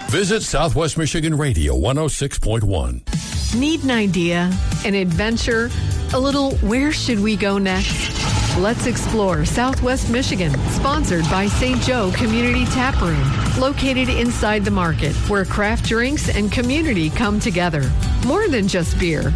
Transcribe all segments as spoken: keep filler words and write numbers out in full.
Visit Southwest Michigan Radio one oh six point one. Need an idea, an adventure, a little where should we go next? Let's explore Southwest Michigan, sponsored by Saint Joe Community Tap Room, located inside the market, where craft drinks and community come together. More than just beer.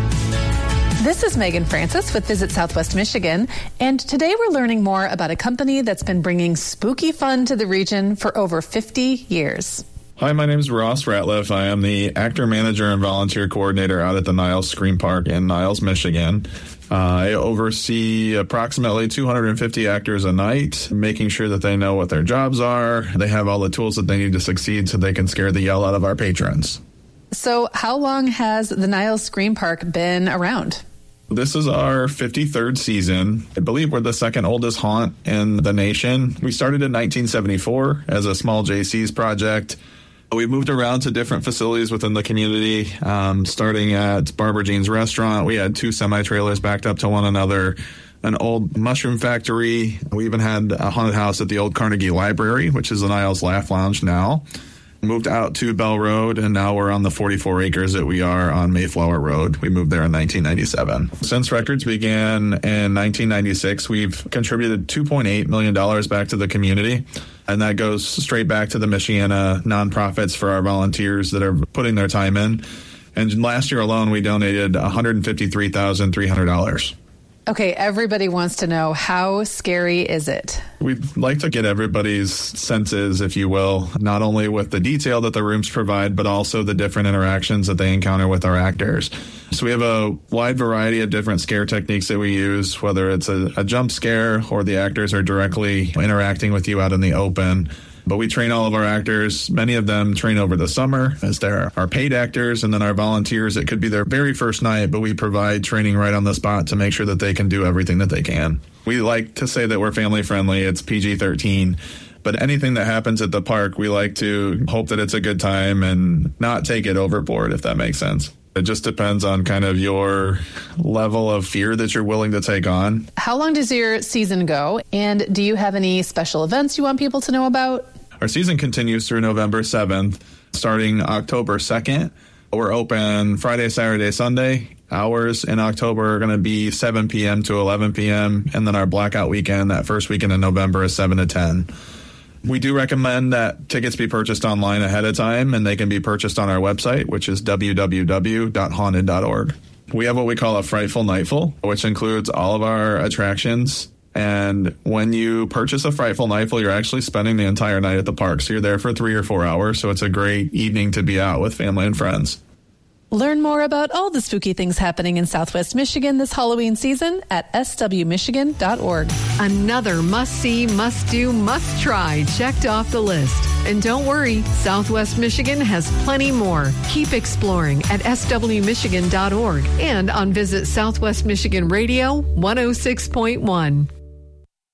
This is Megan Francis with Visit Southwest Michigan, and today we're learning more about a company that's been bringing spooky fun to the region for over fifty years. Hi, my name is Ross Ratliff. I am the actor, manager, and volunteer coordinator out at the Niles Scream Park in Niles, Michigan. Uh, I oversee approximately two hundred fifty actors a night, making sure that they know what their jobs are. They have all the tools that they need to succeed so they can scare the yell out of our patrons. So how long has the Niles Scream Park been around? This is our fifty-third season. I believe we're the second oldest haunt in the nation. We started in nineteen seventy-four as a small J C's project. We moved around to different facilities within the community, um, starting at Barbara Jean's restaurant. We had two semi-trailers backed up to one another, an old mushroom factory. We even had a haunted house at the old Carnegie Library, which is the Niles Laugh Lounge now. Moved out to Bell Road, and now we're on the forty-four acres that we are on Mayflower Road. We moved there in nineteen ninety-seven. Since records began in nineteen ninety-six, we've contributed two point eight million dollars back to the community, and that goes straight back to the Michiana nonprofits for our volunteers that are putting their time in. And last year alone, we donated one hundred fifty-three thousand three hundred dollars. Okay, everybody wants to know, how scary is it? We'd like to get everybody's senses, if you will, not only with the detail that the rooms provide, but also the different interactions that they encounter with our actors. So we have a wide variety of different scare techniques that we use, whether it's a, a jump scare or the actors are directly interacting with you out in the open. But we train all of our actors. Many of them train over the summer as they're our paid actors, and then our volunteers, it could be their very first night, but we provide training right on the spot to make sure that they can do everything that they can. We like to say that we're family friendly. It's P G thirteen. But anything that happens at the park, we like to hope that it's a good time and not take it overboard, if that makes sense. It just depends on kind of your level of fear that you're willing to take on. How long does your season go? And do you have any special events you want people to know about? Our season continues through November seventh, starting October second. We're open Friday, Saturday, Sunday. Hours in October are going to be seven p.m. to eleven p.m. And then our blackout weekend, that first weekend in November, is seven to ten. We do recommend that tickets be purchased online ahead of time, and they can be purchased on our website, which is w w w dot haunted dot org. We have what we call a Frightful Nightful, which includes all of our attractions. And when you purchase a Frightful Nightful, you're actually spending the entire night at the park. So you're there for three or four hours. So it's a great evening to be out with family and friends. Learn more about all the spooky things happening in Southwest Michigan this Halloween season at s w michigan dot org. Another must-see, must-do, must-try checked off the list. And don't worry, Southwest Michigan has plenty more. Keep exploring at s w michigan dot org and on Visit Southwest Michigan Radio one oh six point one.